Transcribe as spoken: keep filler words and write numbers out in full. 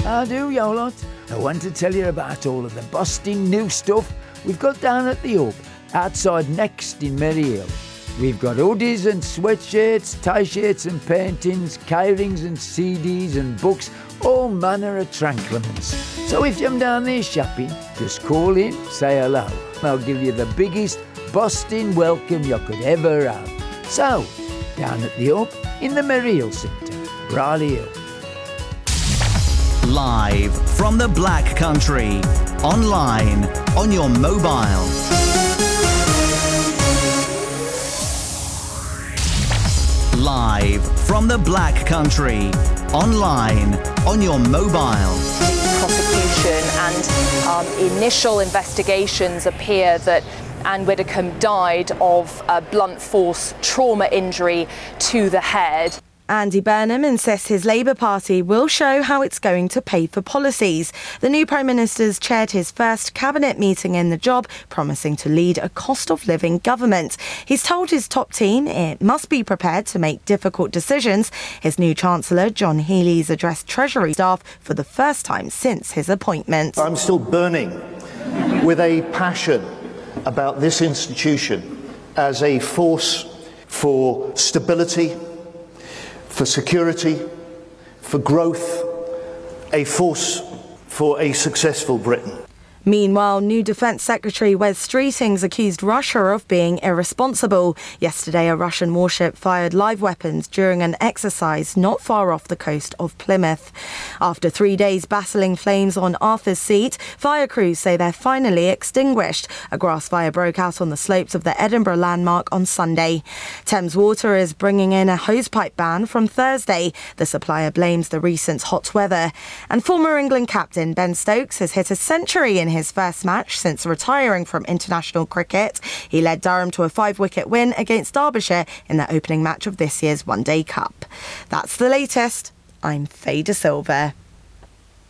I do, yo lot. I want to tell you about all of the busting new stuff we've got down at the Hub, outside Next in Maryhill. We've got hoodies and sweatshirts, tie-shirts and paintings, K-rings and C Ds and books, all manner of tranklements. So if you're down there shopping, just call in, say hello, and I'll give you the biggest busting welcome you could ever have. So, down at the Hub in the Maryhill Centre, Raleigh Hill. Live from the Black Country, online, on your mobile. Live from the Black Country, online, on your mobile. Prosecution and um, initial investigations appear that Anne Widdecombe died of a blunt force trauma injury to the head. Andy Burnham insists his Labour Party will show how it's going to pay for policies. The new Prime Minister's chaired his first cabinet meeting in the job, promising to lead a cost-of-living government. He's told his top team it must be prepared to make difficult decisions. His new Chancellor, John Healey's addressed Treasury staff for the first time since his appointment. I'm still burning with a passion about this institution as a force for stability, for security, for growth, a force for a successful Britain. Meanwhile, new Defence Secretary Wes Streeting's accused Russia of being irresponsible. Yesterday, a Russian warship fired live weapons during an exercise not far off the coast of Plymouth. After three days battling flames on Arthur's Seat, fire crews say they're finally extinguished. A grass fire broke out on the slopes of the Edinburgh landmark on Sunday. Thames Water is bringing in a hosepipe ban from Thursday. The supplier blames the recent hot weather. And former England captain Ben Stokes has hit a century in his his first match since retiring from international cricket. He led Durham to a five-wicket win against Derbyshire in the opening match of this year's One Day Cup. That's the latest. I'm Faye De Silva.